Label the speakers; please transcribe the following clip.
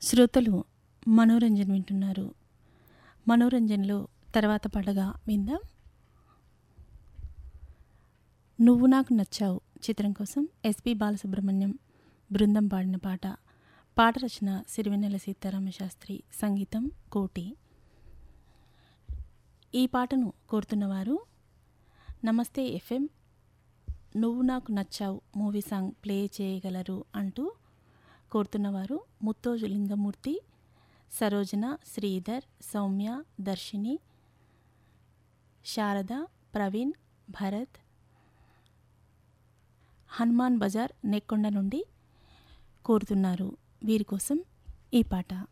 Speaker 1: శ్రోతలు మనోరంజన్ వింటున్నారు. మనోరంజన్లో తర్వాత పాటగా విందాం. నువ్వు నాకు నచ్చావు చిత్రం కోసం ఎస్పి బాలసుబ్రహ్మణ్యం బృందం పాడిన పాట. పాట రచన సిరివెన్నెల సీతారామశాస్త్రి, సంగీతం కోటి. ఈ పాటను కోరుతున్నవారు నమస్తే ఎఫ్ఎం నువ్వు నాకు నచ్చావు మూవీ సాంగ్ ప్లే చేయగలరు అంటూ కోరుతున్నవారు ముత్తోజు లింగమూర్తి, సరోజన, శ్రీధర్, సౌమ్య, దర్శిని, శారద, ప్రవీణ్, భరత్, హనుమాన్ బజార్ నెక్కొండ నుండి కోరుతున్నారు. వీరి కోసం ఈ పాట.